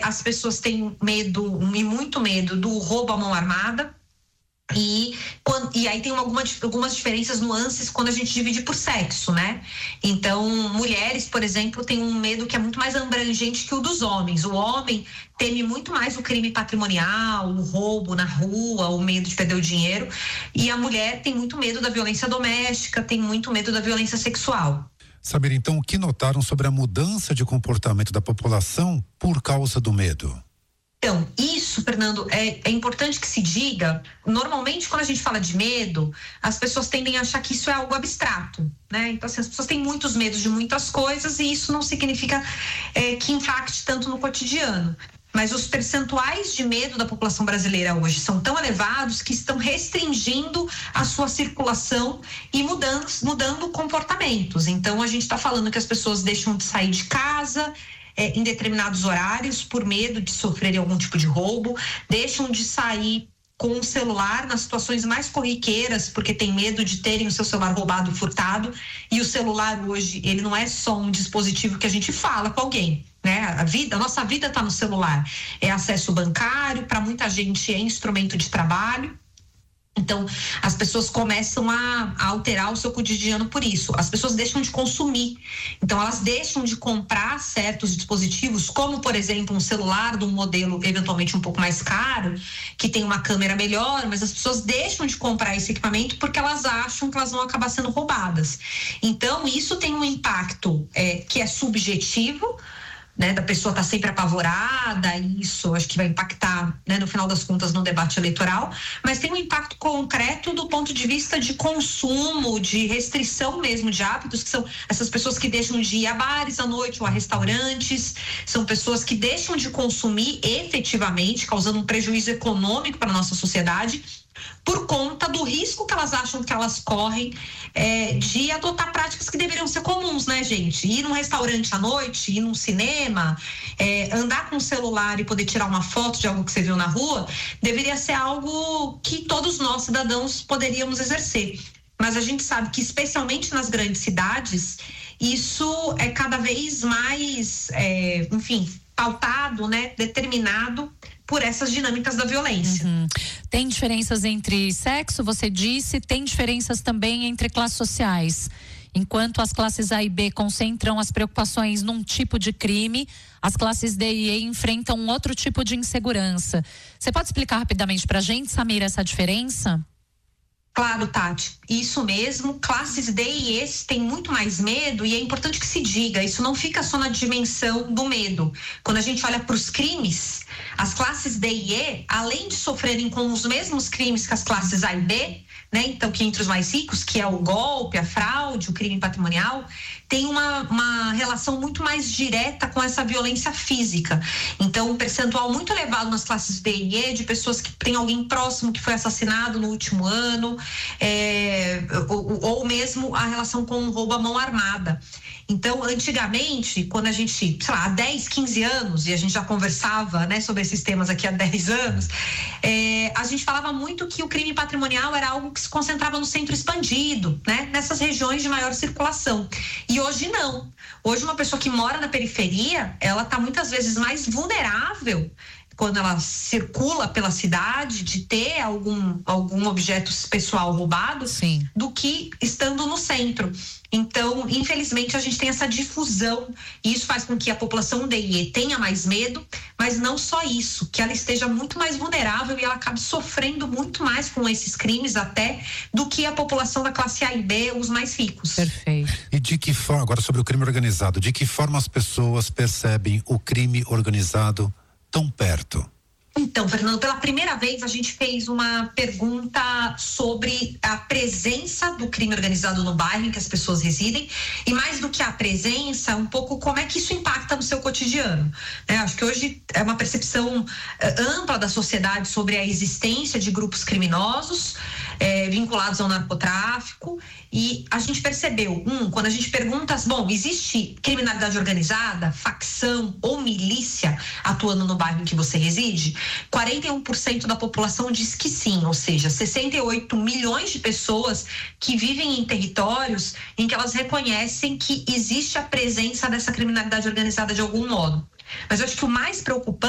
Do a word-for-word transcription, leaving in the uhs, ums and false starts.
as pessoas têm medo, e muito medo, do roubo à mão armada. E, e aí tem alguma, algumas diferenças, nuances, quando a gente divide por sexo, né? Então, mulheres, por exemplo, têm um medo que é muito mais abrangente que o dos homens. O homem teme muito mais o crime patrimonial, o roubo na rua, o medo de perder o dinheiro. E a mulher tem muito medo da violência doméstica, tem muito medo da violência sexual. Saber, então, o que notaram sobre a mudança de comportamento da população por causa do medo? Então, isso, Fernando, é, é importante que se diga. Normalmente, quando a gente fala de medo, as pessoas tendem a achar que isso é algo abstrato, né? Então, assim, as pessoas têm muitos medos de muitas coisas e isso não significa é, que impacte tanto no cotidiano. Mas os percentuais de medo da população brasileira hoje são tão elevados que estão restringindo a sua circulação e mudando, mudando comportamentos. Então, a gente está falando que as pessoas deixam de sair de casa É, em determinados horários por medo de sofrerem algum tipo de roubo, deixam de sair com o celular nas situações mais corriqueiras porque tem medo de terem o seu celular roubado e furtado. E o celular hoje, ele não é só um dispositivo que a gente fala com alguém, né? A vida, a nossa vida está no celular, é acesso bancário, para muita gente é instrumento de trabalho. Então, as pessoas começam a, a alterar o seu cotidiano por isso. As pessoas deixam de consumir. Então, elas deixam de comprar certos dispositivos, como, por exemplo, um celular de um modelo eventualmente um pouco mais caro, que tem uma câmera melhor, mas as pessoas deixam de comprar esse equipamento porque elas acham que elas vão acabar sendo roubadas. Então, isso tem um impacto é, que é subjetivo, né, da pessoa estar tá sempre apavorada, isso acho que vai impactar, né, no final das contas no debate eleitoral, mas tem um impacto concreto do ponto de vista de consumo, de restrição mesmo de hábitos, que são essas pessoas que deixam de ir a bares à noite ou a restaurantes, são pessoas que deixam de consumir efetivamente, causando um prejuízo econômico para a nossa sociedade, por conta do risco que elas acham que elas correm é, de adotar práticas que deveriam ser comuns, né, gente? Ir num restaurante à noite, ir num cinema, é, andar com o celular e poder tirar uma foto de algo que você viu na rua, deveria ser algo que todos nós, cidadãos, poderíamos exercer. Mas a gente sabe que, especialmente nas grandes cidades, isso é cada vez mais, é, enfim, pautado, né, determinado por essas dinâmicas da violência. Uhum. Tem diferenças entre sexo, você disse, tem diferenças também entre classes sociais. Enquanto as classes A e B concentram as preocupações num tipo de crime, as classes D e E enfrentam um outro tipo de insegurança. Você pode explicar rapidamente pra gente, Samira, essa diferença? Claro, Tati, isso mesmo, classes D e E têm muito mais medo e é importante que se diga, isso não fica só na dimensão do medo. Quando a gente olha para os crimes, as classes D e E, além de sofrerem com os mesmos crimes que as classes A e B, né, então que entre os mais ricos, que é o golpe, a fraude, o crime patrimonial, tem uma, uma relação muito mais direta com essa violência física. Então, um percentual muito elevado nas classes D e E de pessoas que têm alguém próximo que foi assassinado no último ano, é, ou, ou mesmo a relação com o roubo à mão armada. Então, antigamente, quando a gente, sei lá, há dez, quinze anos, e a gente já conversava, né, sobre esses temas aqui há dez anos, é, a gente falava muito que o crime patrimonial era algo que se concentrava no centro expandido, né, nessas regiões de maior circulação. E hoje não. Hoje uma pessoa que mora na periferia, ela está muitas vezes mais vulnerável quando ela circula pela cidade, de ter algum, algum objeto pessoal roubado, sim, do que estando no centro. Então, infelizmente, a gente tem essa difusão e isso faz com que a população D e E tenha mais medo, mas não só isso, que ela esteja muito mais vulnerável e ela acabe sofrendo muito mais com esses crimes até do que a população da classe A e B, os mais ricos. Perfeito. E de que forma, agora sobre o crime organizado, de que forma as pessoas percebem o crime organizado tão perto? Então, Fernando, pela primeira vez a gente fez uma pergunta sobre a presença do crime organizado no bairro em que as pessoas residem e, mais do que a presença, um pouco como é que isso impacta no seu cotidiano. É, acho que hoje é uma percepção é, ampla da sociedade sobre a existência de grupos criminosos é, vinculados ao narcotráfico e a gente percebeu, um, quando a gente pergunta, bom, existe criminalidade organizada, facção ou milícia atuando no bairro em que você reside? quarenta e um por cento da população diz que sim, ou seja, sessenta e oito milhões de pessoas que vivem em territórios em que elas reconhecem que existe a presença dessa criminalidade organizada de algum modo. Mas eu acho que o mais preocupante